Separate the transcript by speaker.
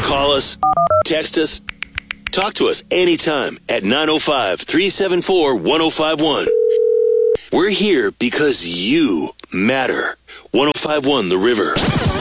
Speaker 1: Call us, text us, talk to us anytime at 905-374-1051. We're here because you matter. 1051 The River.